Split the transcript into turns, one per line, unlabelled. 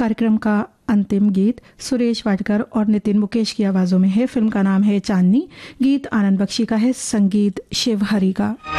कार्यक्रम का अंतिम गीत सुरेश वाडकर और नितिन मुकेश की आवाज़ों में है। फिल्म का नाम है चांदनी। गीत आनंद बख्शी का है, संगीत शिव हरि का।